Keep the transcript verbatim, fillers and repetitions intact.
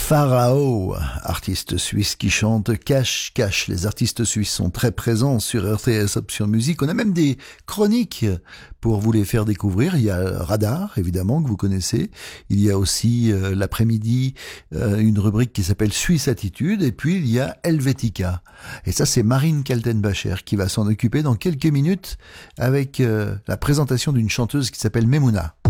Pharao, artiste suisse qui chante Cache Cache. Les artistes suisses sont très présents sur R T S Option Musique. On a même des chroniques pour vous les faire découvrir. Il y a Radar, évidemment, que vous connaissez. Il y a aussi euh, l'après-midi euh, une rubrique qui s'appelle Suisse Attitude. Et puis il y a Helvetica. Et ça, c'est Marine Kaltenbacher qui va s'en occuper dans quelques minutes avec euh, la présentation d'une chanteuse qui s'appelle Memouna.